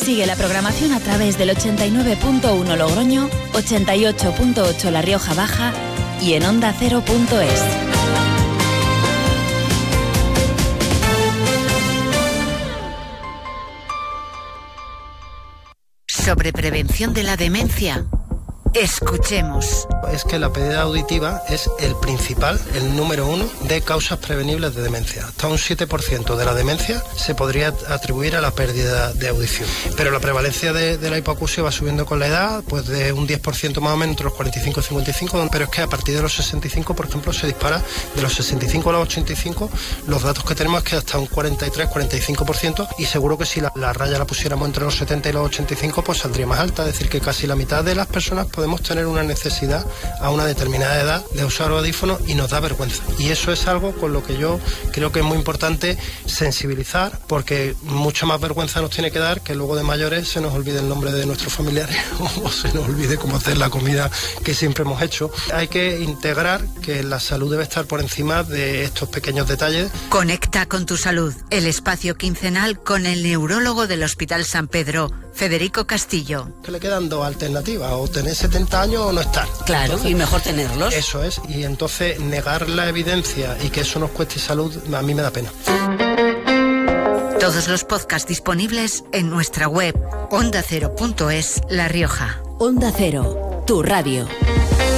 Sigue la programación a través del 89.1 Logroño, 88.8 La Rioja Baja y en ondacero.es. Sobre prevención de la demencia, escuchemos. Es que la pérdida auditiva es el principal, el número uno de causas prevenibles de demencia. Hasta un 7% de la demencia se podría atribuir a la pérdida de audición. Pero la prevalencia de la hipoacusia va subiendo con la edad, pues de un 10% más o menos entre los 45 y 55, pero es que a partir de los 65, por ejemplo, se dispara de los 65 a los 85. Los datos que tenemos es que hasta un 43-45%, y seguro que si la raya la pusiéramos entre los 70 y los 85, pues saldría más alta. Es decir, que casi la mitad de las personas podemos tener una necesidad a una determinada edad de usar audífonos y nos da vergüenza. Y eso es algo con lo que yo creo que es muy importante sensibilizar, porque mucha más vergüenza nos tiene que dar que luego de mayores se nos olvide el nombre de nuestros familiares o se nos olvide cómo hacer la comida que siempre hemos hecho. Hay que integrar que la salud debe estar por encima de estos pequeños detalles. Conecta con tu salud, el espacio quincenal con el neurólogo del Hospital San Pedro, Federico Castillo. Que le quedan dos alternativas, o tener 70 años o no estar. Claro, entonces, y mejor tenerlos. Eso es, y entonces negar la evidencia y que eso nos cueste salud, a mí me da pena. Todos los podcasts disponibles en nuestra web ondacero.es La Rioja. Onda Cero, tu radio.